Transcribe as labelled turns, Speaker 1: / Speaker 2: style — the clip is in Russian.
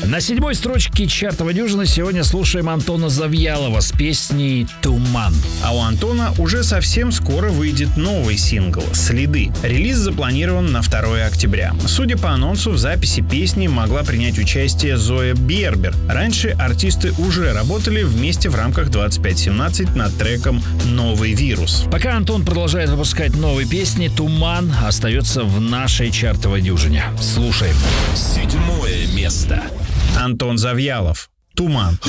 Speaker 1: На 7-й строчке чартовой дюжины сегодня слушаем Антона Завьялова с песней «Туман».
Speaker 2: А у Антона уже совсем скоро выйдет новый сингл «Следы». Релиз запланирован на 2 октября. Судя по анонсу, в записи песни могла принять участие Зоя Бербер. Раньше артисты уже работали вместе в рамках 2517 над треком «Новый вирус».
Speaker 1: Пока Антон продолжает выпускать новые песни, «Туман» остается в нашей чартовой дюжине. Слушаем.
Speaker 3: 7-е место.
Speaker 2: Антон Завьялов. «Туман».